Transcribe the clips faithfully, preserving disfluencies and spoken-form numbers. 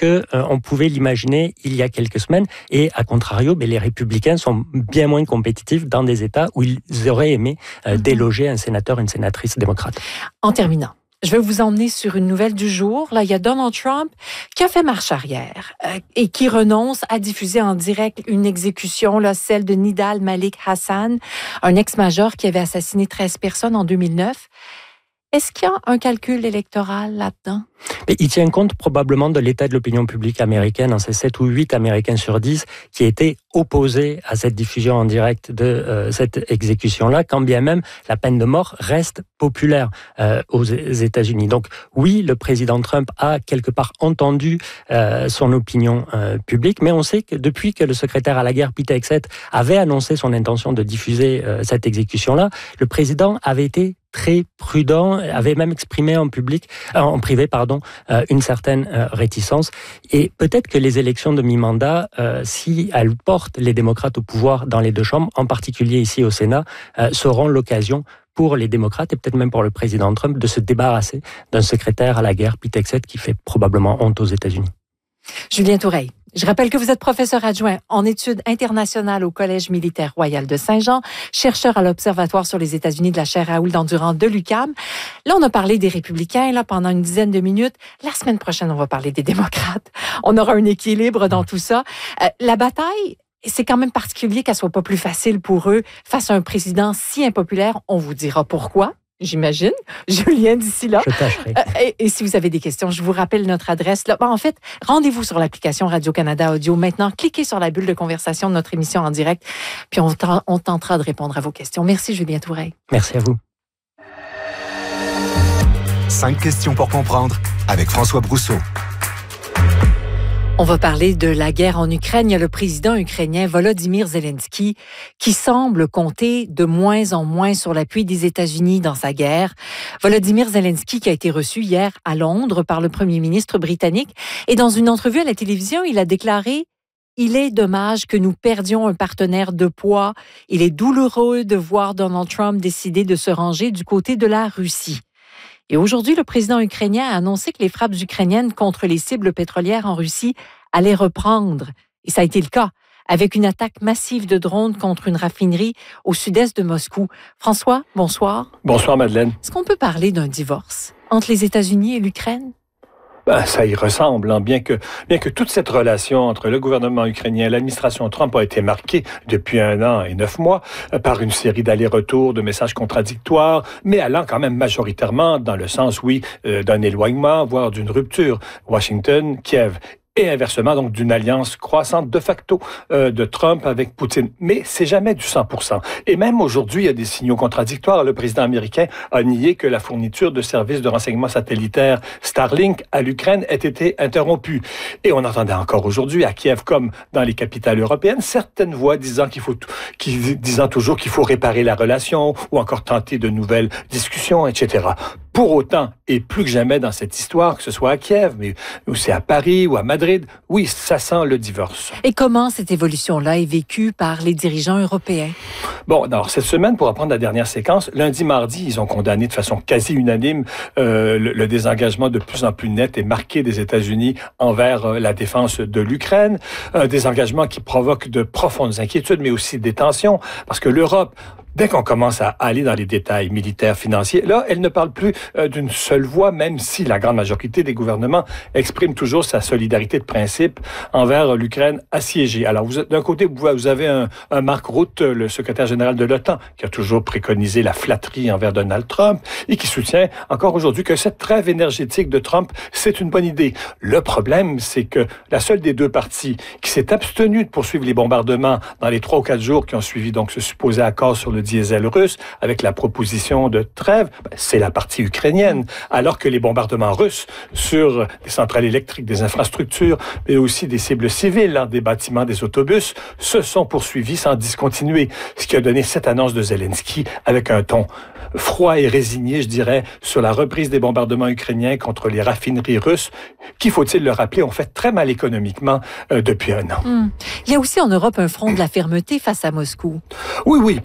que euh, on pouvait l'imaginer il y a quelques semaines. Et à contrario, ben, les républicains sont bien moins compétitifs dans des États où ils auraient aimé euh, déloger un sénateur, une sénatrice démocrate. En terminant, je vais vous emmener sur une nouvelle du jour. Là, il y a Donald Trump qui a fait marche arrière euh, et qui renonce à diffuser en direct une exécution, là, celle de Nidal Malik Hassan, un ex-major qui avait assassiné treize personnes en deux mille neuf. Est-ce qu'il y a un calcul électoral là-dedans? Mais il tient compte probablement de l'état de l'opinion publique américaine. C'est sept ou huit Américains sur dix qui étaient opposés à cette diffusion en direct de euh, cette exécution-là, quand bien même la peine de mort reste populaire euh, aux États-Unis. Donc oui, le président Trump a quelque part entendu euh, son opinion euh, publique, mais on sait que depuis que le secrétaire à la guerre, Pete Hegseth, avait annoncé son intention de diffuser euh, cette exécution-là, le président avait été très prudent, avait même exprimé en public, euh, en privé, pardon, euh, une certaine euh, réticence. Et peut-être que les élections de mi-mandat, euh, si elles portent les démocrates au pouvoir dans les deux chambres, en particulier ici au Sénat, euh, seront l'occasion pour les démocrates et peut-être même pour le président Trump de se débarrasser d'un secrétaire à la guerre, Pete Hegseth, qui fait probablement honte aux États-Unis. Julien Toureille, je rappelle que vous êtes professeur adjoint en études internationales au Collège militaire royal de Saint-Jean, chercheur à l'Observatoire sur les États-Unis de la chaire Raoul-Dandurand de l'U Q A M. Là, on a parlé des républicains là, pendant une dizaine de minutes. La semaine prochaine, on va parler des démocrates. On aura un équilibre dans tout ça. Euh, la bataille, c'est quand même particulier qu'elle soit pas plus facile pour eux face à un président si impopulaire. On vous dira pourquoi. J'imagine. Julien, d'ici là. Je tâcherai. Euh, et, et si vous avez des questions, je vous rappelle notre adresse. Là. Bon, en fait, rendez-vous sur l'application Radio-Canada Audio. Maintenant, cliquez sur la bulle de conversation de notre émission en direct, puis on, on tentera de répondre à vos questions. Merci, Julien Toureille. Merci à vous. Cinq questions pour comprendre avec François Brousseau. On va parler de la guerre en Ukraine. Il y a le président ukrainien Volodymyr Zelensky qui semble compter de moins en moins sur l'appui des États-Unis dans sa guerre. Volodymyr Zelensky qui a été reçu hier à Londres par le premier ministre britannique. Et dans une entrevue à la télévision, il a déclaré « Il est dommage que nous perdions un partenaire de poids. Il est douloureux de voir Donald Trump décider de se ranger du côté de la Russie. » Et aujourd'hui, le président ukrainien a annoncé que les frappes ukrainiennes contre les cibles pétrolières en Russie allaient reprendre. Et ça a été le cas, avec une attaque massive de drones contre une raffinerie au sud-est de Moscou. François, bonsoir. Bonsoir, Madeleine. Est-ce qu'on peut parler d'un divorce entre les États-Unis et l'Ukraine? Ben, ça y ressemble, hein, bien que bien que toute cette relation entre le gouvernement ukrainien et l'administration Trump a été marquée depuis un an et neuf mois euh, par une série d'allers-retours, de messages contradictoires, mais allant quand même majoritairement dans le sens, oui, euh, d'un éloignement, voire d'une rupture. Washington, Kiev. Et inversement, donc, d'une alliance croissante de facto euh, de Trump avec Poutine. Mais c'est jamais du cent pour cent. Et même aujourd'hui, il y a des signaux contradictoires. Le président américain a nié que la fourniture de services de renseignement satellitaire Starlink à l'Ukraine ait été interrompue. Et on entendait encore aujourd'hui, à Kiev comme dans les capitales européennes, certaines voix disant qu'il faut, qui, disant toujours qu'il faut réparer la relation ou encore tenter de nouvelles discussions, et cetera. Pour autant, et plus que jamais dans cette histoire, que ce soit à Kiev, mais aussi à Paris ou à Madrid, oui, ça sent le divorce. Et comment cette évolution-là est vécue par les dirigeants européens? Bon, alors cette semaine, pour reprendre la dernière séquence, lundi, mardi, ils ont condamné de façon quasi unanime euh, le, le désengagement de plus en plus net et marqué des États-Unis envers euh, la défense de l'Ukraine. Un désengagement qui provoque de profondes inquiétudes, mais aussi des tensions, parce que l'Europe, dès qu'on commence à aller dans les détails militaires, financiers, là, elle ne parle plus euh, d'une seule voix, même si la grande majorité des gouvernements exprime toujours sa solidarité de principe envers l'Ukraine assiégée. Alors, vous, d'un côté, vous avez un, un Mark Rutte, le secrétaire général de l'OTAN, qui a toujours préconisé la flatterie envers Donald Trump et qui soutient encore aujourd'hui que cette trêve énergétique de Trump, c'est une bonne idée. Le problème, c'est que la seule des deux parties qui s'est abstenue de poursuivre les bombardements dans les trois ou quatre jours qui ont suivi donc ce supposé accord sur le diesel russe avec la proposition de trêve, ben, c'est la partie ukrainienne. Alors que les bombardements russes sur des centrales électriques, des infrastructures, mais aussi des cibles civiles, hein, des bâtiments, des autobus, se sont poursuivis sans discontinuer. Ce qui a donné cette annonce de Zelensky avec un ton froid et résigné, je dirais, sur la reprise des bombardements ukrainiens contre les raffineries russes, qui, faut-il le rappeler, ont fait très mal économiquement euh, depuis un an. Hum. Il y a aussi en Europe un front de la fermeté face à Moscou. Oui, oui. Par exemple,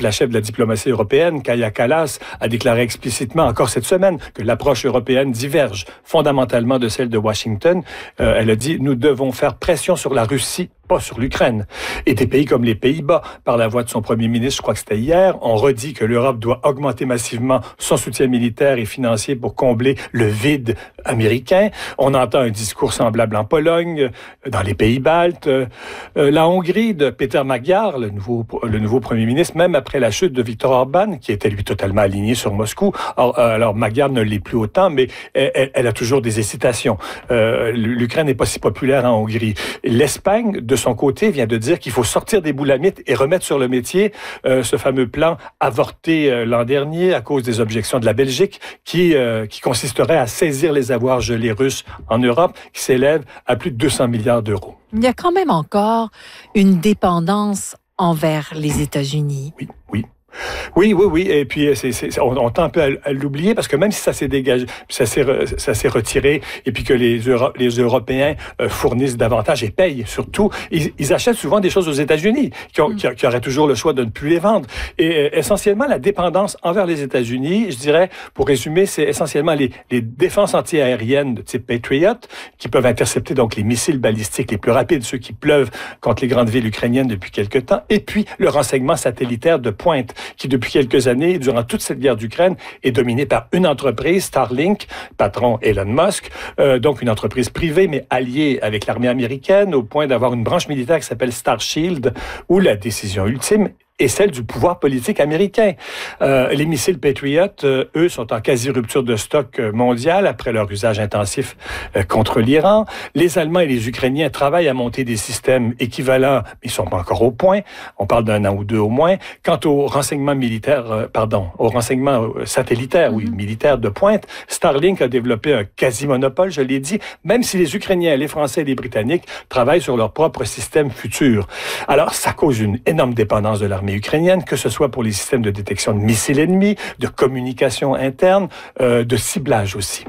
exemple, la chef de la diplomatie européenne, Kaja Kallas, a déclaré explicitement encore cette semaine que l'approche européenne diverge fondamentalement de celle de Washington. Euh, elle a dit « Nous devons faire pression sur la Russie, pas sur l'Ukraine ». Et des pays comme les Pays-Bas, par la voix de son premier ministre, je crois que c'était hier, ont redit que l'Europe doit augmenter massivement son soutien militaire et financier pour combler le vide américain. On entend un discours semblable en Pologne, dans les pays baltes. Euh, la Hongrie de Péter Magyar, le nouveau, le nouveau premier ministre, même après la chute de Viktor Orban, qui était lui totalement aligné sur Moscou. Alors, euh, alors Magyar ne l'est plus autant, mais elle, elle a toujours des hésitations. Euh, L'Ukraine n'est pas si populaire en Hongrie. L'Espagne, de son côté, vient de dire qu'il faut sortir des boulamites et remettre sur le métier euh, ce fameux plan avorté euh, l'an dernier à cause des objections de la Belgique qui, euh, qui consisterait à saisir les avoirs gelés russes en Europe, qui s'élèvent à plus de deux cents milliards d'euros. Il y a quand même encore une dépendance envers les États-Unis. Oui, oui. Oui, oui, oui. Et puis, c'est, c'est, on, on tend un peu à, à l'oublier parce que même si ça s'est dégagé, ça s'est, ça s'est retiré et puis que les, Euro, les Européens euh, fournissent davantage et payent surtout, ils, ils achètent souvent des choses aux États-Unis qui, ont, mm. qui, qui auraient toujours le choix de ne plus les vendre. Et euh, essentiellement, la dépendance envers les États-Unis, je dirais, pour résumer, c'est essentiellement les, les défenses antiaériennes de type Patriot qui peuvent intercepter donc les missiles balistiques les plus rapides, ceux qui pleuvent contre les grandes villes ukrainiennes depuis quelque temps, et puis le renseignement satellitaire de pointe qui, depuis quelques années, durant toute cette guerre d'Ukraine, est dominée par une entreprise, Starlink, patron Elon Musk, euh, donc une entreprise privée, mais alliée avec l'armée américaine, au point d'avoir une branche militaire qui s'appelle Starshield, où la décision ultime est celle du pouvoir politique américain. Euh, les missiles Patriot, euh, eux, sont en quasi-rupture de stock mondial après leur usage intensif euh, contre l'Iran. Les Allemands et les Ukrainiens travaillent à monter des systèmes équivalents, mais ils ne sont pas encore au point. On parle d'un an ou deux au moins. Quant au renseignement militaire, euh, pardon, au renseignement satellitaire, mm-hmm. oui, militaire de pointe, Starlink a développé un quasi-monopole, je l'ai dit, même si les Ukrainiens, les Français et les Britanniques travaillent sur leur propre système futur. Alors, ça cause une énorme dépendance de l'armée ukrainienne, que ce soit pour les systèmes de détection de missiles ennemis, de communication interne, euh, de ciblage aussi.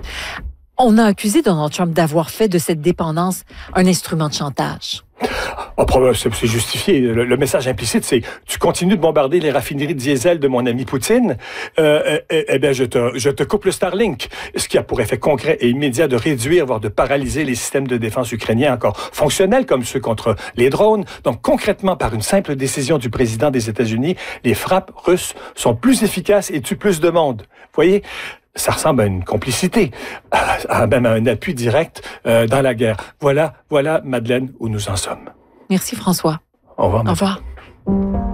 On a accusé Donald Trump d'avoir fait de cette dépendance un instrument de chantage. Oh, c'est justifié. Le, le message implicite, c'est tu continues de bombarder les raffineries de diesel de mon ami Poutine, euh, eh, eh bien, je te, je te coupe le Starlink. Ce qui a pour effet concret et immédiat de réduire, voire de paralyser les systèmes de défense ukrainiens encore fonctionnels, comme ceux contre les drones. Donc, concrètement, par une simple décision du président des États-Unis, les frappes russes sont plus efficaces et tuent plus de monde. Vous voyez? Ça ressemble à une complicité, à, même à un appui direct euh, dans la guerre. Voilà, voilà, Madeleine, où nous en sommes. Merci, François. Au revoir. Au revoir.